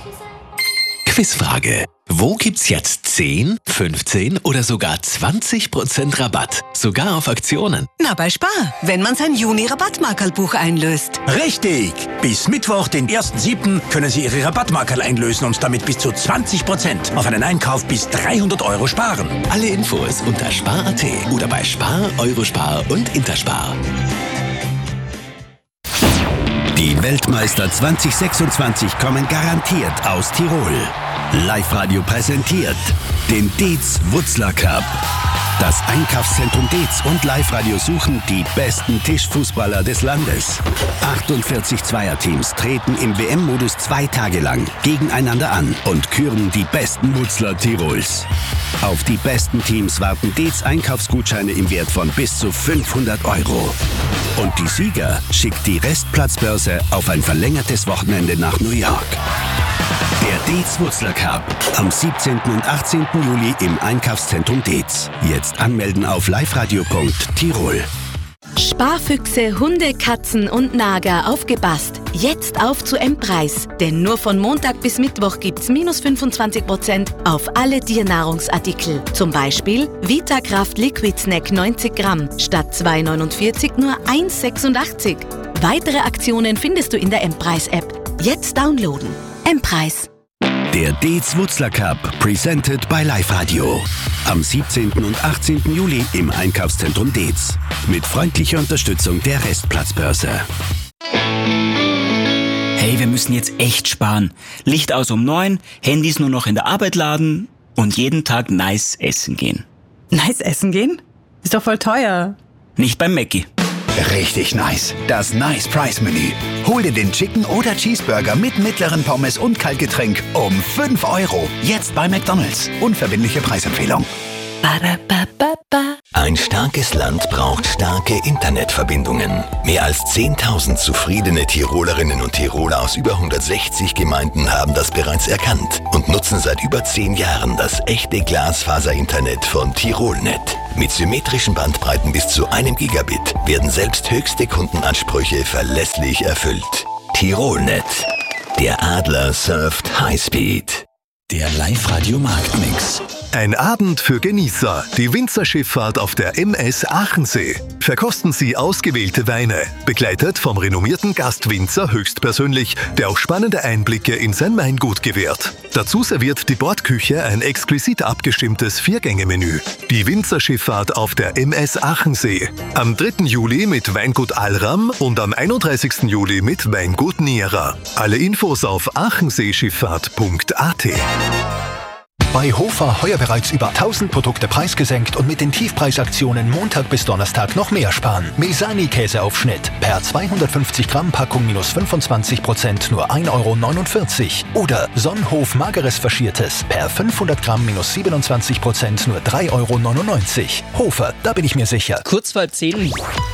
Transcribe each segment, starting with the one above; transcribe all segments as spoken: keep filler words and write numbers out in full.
Quizfrage. Wo gibt's jetzt zehn, fünfzehn oder sogar zwanzig Prozent Rabatt? Sogar auf Aktionen. Na, bei Spar, wenn man sein Juni-Rabattmarkerlbuch einlöst. Richtig! Bis Mittwoch, den ersten siebten können Sie Ihre Rabattmarkerl einlösen und damit bis zu zwanzig Prozent auf einen Einkauf bis dreihundert Euro sparen. Alle Infos unter spar punkt at oder bei Spar, Eurospar und Interspar. Die Weltmeister zwanzig sechsundzwanzig kommen garantiert aus Tirol. Live-Radio präsentiert den Dietz Wutzler Cup. Das Einkaufszentrum Dietz und Live-Radio suchen die besten Tischfußballer des Landes. achtundvierzig Zweierteams treten im W M-Modus zwei Tage lang gegeneinander an und küren die besten Wutzler Tirols. Auf die besten Teams warten Dietz Einkaufsgutscheine im Wert von bis zu fünfhundert Euro. Und die Sieger schickt die Restplatzbörse auf ein verlängertes Wochenende nach New York. Der Dietz Wutzler Cup am siebzehnten und achtzehnten Juli im Einkaufszentrum Dietz. Jetzt anmelden auf liveradio punkt tirol. Sparfüchse, Hunde, Katzen und Nager aufgepasst. Jetzt auf zu M-Preis. Denn nur von Montag bis Mittwoch gibt's minus fünfundzwanzig Prozent auf alle Tiernahrungsartikel. Zum Beispiel Vitakraft Liquid Snack neunzig Gramm statt zwei neunundvierzig nur eins sechsundachtzig. Weitere Aktionen findest du in der M-Preis-App. Jetzt downloaden. M-Preis. Der Dietz Wutzler Cup, presented by Live-Radio. Am siebzehnten und achtzehnten Juli im Einkaufszentrum Dietz. Mit freundlicher Unterstützung der Restplatzbörse. Hey, wir müssen jetzt echt sparen. Licht aus um neun, Handys nur noch in der Arbeit laden und jeden Tag nice essen gehen. Nice essen gehen? Ist doch voll teuer. Nicht beim Mackie. Richtig nice. Das Nice Price Menü. Hol dir den Chicken oder Cheeseburger mit mittleren Pommes und Kaltgetränk um fünf Euro. Jetzt bei McDonald's. Unverbindliche Preisempfehlung. Ein starkes Land braucht starke Internetverbindungen. Mehr als zehntausend zufriedene Tirolerinnen und Tiroler aus über hundertsechzig Gemeinden haben das bereits erkannt und nutzen seit über zehn Jahren das echte Glasfaser-Internet von Tirolnet. Mit symmetrischen Bandbreiten bis zu einem Gigabit werden selbst höchste Kundenansprüche verlässlich erfüllt. Tirolnet. Der Adler surft Highspeed. Der Live-Radio-Marktmix. Ein Abend für Genießer. Die Winzerschifffahrt auf der M S Aachensee. Verkosten Sie ausgewählte Weine, begleitet vom renommierten Gastwinzer höchstpersönlich, der auch spannende Einblicke in sein Weingut gewährt. Dazu serviert die Bordküche ein exquisit abgestimmtes Viergänge-Menü. Die Winzerschifffahrt auf der M S Aachensee. Am dritten Juli mit Weingut Alram und am einunddreißigsten Juli mit Weingut Niera. Alle Infos auf aachenseeschifffahrt punkt at. Bei Hofer heuer bereits über tausend Produkte preisgesenkt und mit den Tiefpreisaktionen Montag bis Donnerstag noch mehr sparen. Mesani-Käseaufschnitt per zweihundertfünfzig Gramm Packung minus fünfundzwanzig Prozent nur ein Euro neunundvierzig. Oder Sonnenhof Mageres Faschiertes per fünfhundert Gramm minus siebenundzwanzig Prozent nur drei Euro neunundneunzig. Hofer, da bin ich mir sicher. Kurz vor halb zehn.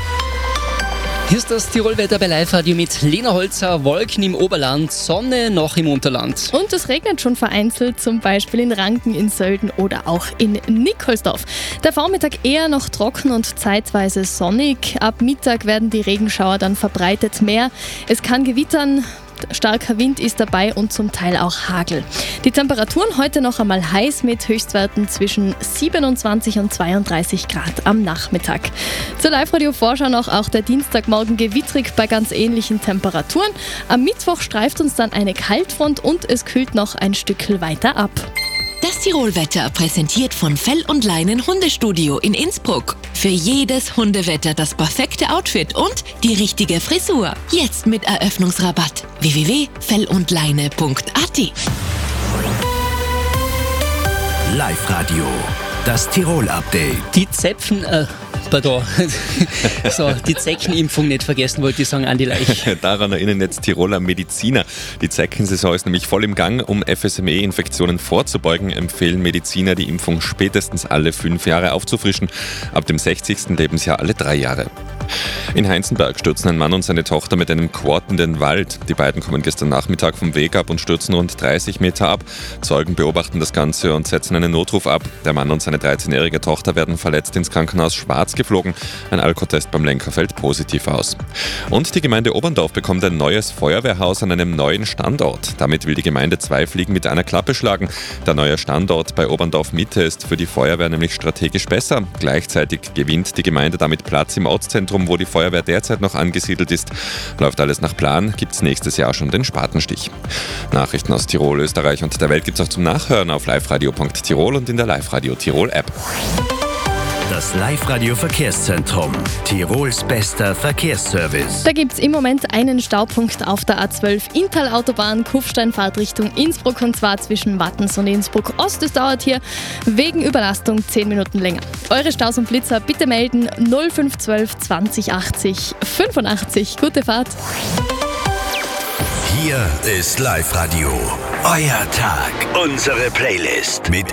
Hier ist das Tirolwetter bei Live-Radio mit Lena Holzer, Wolken im Oberland, Sonne noch im Unterland. Und es regnet schon vereinzelt, zum Beispiel in Ranken, in Sölden oder auch in Nikolsdorf. Der Vormittag eher noch trocken und zeitweise sonnig. Ab Mittag werden die Regenschauer dann verbreitet mehr. Es kann gewittern. Starker Wind ist dabei und zum Teil auch Hagel. Die Temperaturen heute noch einmal heiß mit Höchstwerten zwischen siebenundzwanzig und zweiunddreißig Grad am Nachmittag. Zur Live-Radio-Vorschau noch auch der Dienstagmorgen gewittrig bei ganz ähnlichen Temperaturen. Am Mittwoch streift uns dann eine Kaltfront und es kühlt noch ein Stückchen weiter ab. Das Tirolwetter präsentiert von Fell und Leinen Hundestudio in Innsbruck. Für jedes Hundewetter das perfekte Outfit und die richtige Frisur. Jetzt mit Eröffnungsrabatt. w w w punkt fell und leine punkt at. Live-Radio. Das Tirol-Update. Die Zäpfen... Äh Pardon. So, die Zeckenimpfung nicht vergessen, wollte ich sagen, Andi Leich. Daran erinnern jetzt Tiroler Mediziner. Die Zeckensaison ist nämlich voll im Gang. Um F S M E-Infektionen vorzubeugen, empfehlen Mediziner, die Impfung spätestens alle fünf Jahre aufzufrischen. Ab dem sechzigsten Lebensjahr alle drei Jahre. In Heinzenberg stürzen ein Mann und seine Tochter mit einem Quad in den Wald. Die beiden kommen gestern Nachmittag vom Weg ab und stürzen rund dreißig Meter ab. Zeugen beobachten das Ganze und setzen einen Notruf ab. Der Mann und seine dreizehnjährige Tochter werden verletzt ins Krankenhaus Schwarz geflogen. Ein Alkotest beim Lenker fällt positiv aus. Und die Gemeinde Oberndorf bekommt ein neues Feuerwehrhaus an einem neuen Standort. Damit will die Gemeinde zwei Fliegen mit einer Klappe schlagen. Der neue Standort bei Oberndorf Mitte ist für die Feuerwehr nämlich strategisch besser. Gleichzeitig gewinnt die Gemeinde damit Platz im Ortszentrum, wo die Feuerwehr derzeit noch angesiedelt ist. Läuft alles nach Plan, gibt es nächstes Jahr schon den Spatenstich. Nachrichten aus Tirol, Österreich und der Welt gibt es auch zum Nachhören auf liveradio punkt tirol und in der Live-Radio Tirol App. Das Live-Radio-Verkehrszentrum. Tirols bester Verkehrsservice. Da gibt es im Moment einen Staupunkt auf der A zwölf Inntal-Autobahn, Kufsteinfahrt Richtung Innsbruck, und zwar zwischen Wattens und Innsbruck Ost. Es dauert hier wegen Überlastung zehn Minuten länger. Eure Staus und Blitzer bitte melden null fünf eins zwei zwanzig achtzig fünfundachtzig. Gute Fahrt. Hier ist Live-Radio. Euer Tag. Unsere Playlist mit